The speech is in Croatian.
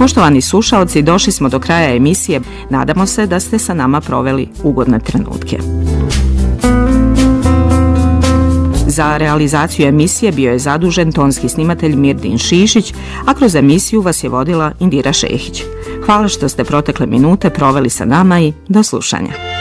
Poštovani slušaoci, došli smo do kraja emisije. Nadamo se da ste sa nama proveli ugodne trenutke. Za realizaciju emisije bio je zadužen tonski snimatelj Mirdin Šišić, a kroz emisiju vas je vodila Indira Šehić. Hvala što ste protekle minute proveli sa nama i do slušanja.